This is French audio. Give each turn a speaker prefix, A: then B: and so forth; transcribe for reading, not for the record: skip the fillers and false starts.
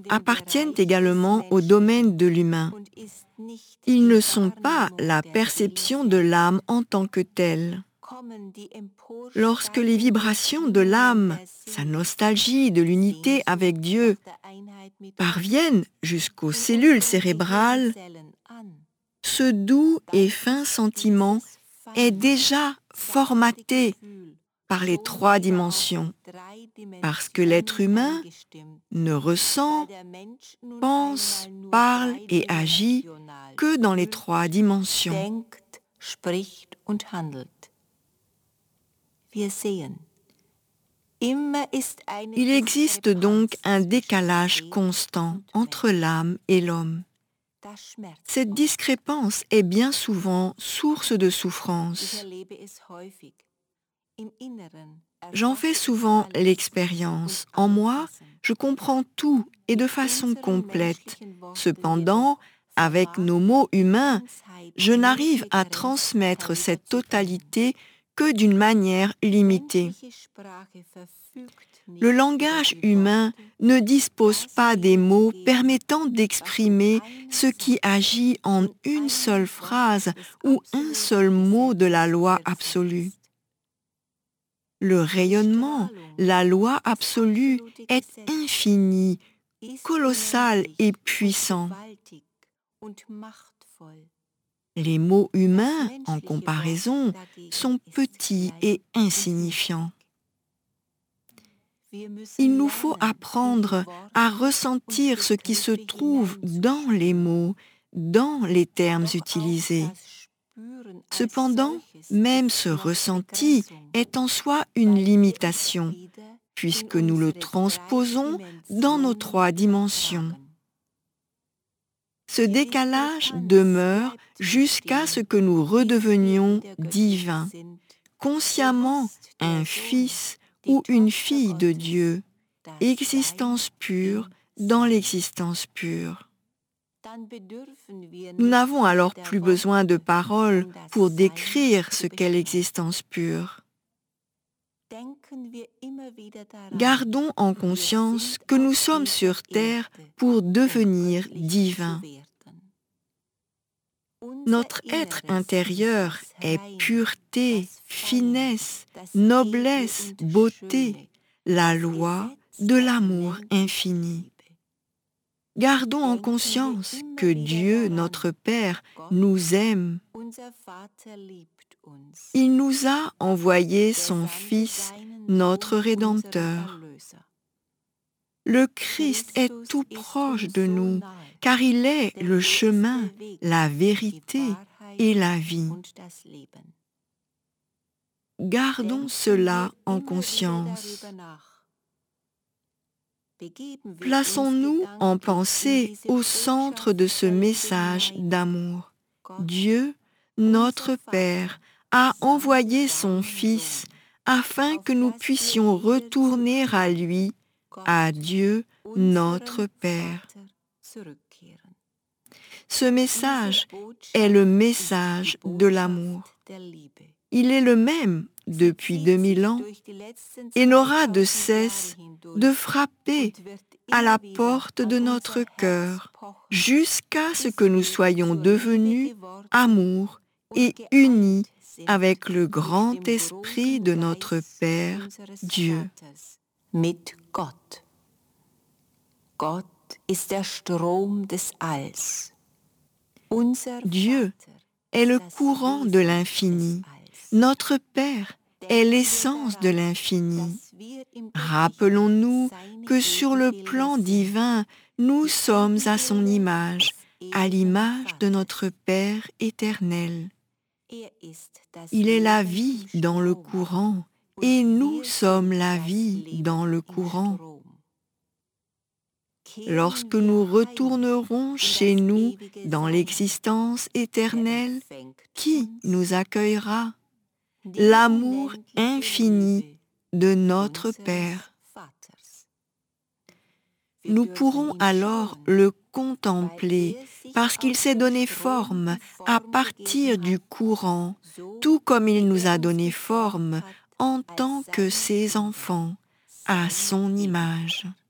A: appartiennent également au domaine de l'humain. Ils ne sont pas la perception de l'âme en tant que telle. Lorsque les vibrations de l'âme, sa nostalgie de l'unité avec Dieu, parviennent jusqu'aux cellules cérébrales, ce doux et fin sentiment est déjà formaté par les 3 dimensions, parce que l'être humain ne ressent, pense, parle et agit que dans les 3 dimensions. Il existe donc un décalage constant entre l'âme et l'homme. Cette discrépance est bien souvent source de souffrance. J'en fais souvent l'expérience. En moi, je comprends tout et de façon complète. Cependant, avec nos mots humains, je n'arrive à transmettre cette totalité que d'une manière limitée. Le langage humain ne dispose pas des mots permettant d'exprimer ce qui agit en une seule phrase ou un seul mot de la loi absolue. Le rayonnement, la loi absolue, est infini, colossal et puissant. Les mots humains, en comparaison, sont petits et insignifiants. Il nous faut apprendre à ressentir ce qui se trouve dans les mots, dans les termes utilisés. Cependant, même ce ressenti est en soi une limitation, puisque nous le transposons dans nos 3 dimensions. Ce décalage demeure jusqu'à ce que nous redevenions divins, consciemment un fils ou une fille de Dieu, existence pure dans l'existence pure. Nous n'avons alors plus besoin de paroles pour décrire ce qu'est l'existence pure. Gardons en conscience que nous sommes sur terre pour devenir divins. Notre être intérieur est pureté, finesse, noblesse, beauté, la loi de l'amour infini. Gardons en conscience que Dieu, notre Père, nous aime. Il nous a envoyé son Fils, notre Rédempteur. Le Christ est tout proche de nous, car il est le chemin, la vérité et la vie. Gardons cela en conscience. Plaçons-nous en pensée au centre de ce message d'amour. Dieu, notre Père, a envoyé son Fils afin que nous puissions retourner à lui, à Dieu, notre Père. Ce message est le message de l'amour. Il est le même depuis 2000 ans et n'aura de cesse de frapper à la porte de notre cœur jusqu'à ce que nous soyons devenus amour et unis avec le grand esprit de notre Père, Dieu.
B: Mit Gott. Gott ist der Strom des Alls.
A: Dieu est le courant de l'infini. Notre Père est l'essence de l'infini. Rappelons-nous que sur le plan divin, nous sommes à son image, à l'image de notre Père éternel. Il est la vie dans le courant et nous sommes la vie dans le courant. Lorsque nous retournerons chez nous dans l'existence éternelle, qui nous accueillera? L'amour infini de notre Père. Nous pourrons alors le contempler parce qu'il s'est donné forme à partir du courant, tout comme il nous a donné forme en tant que ses enfants, à son image.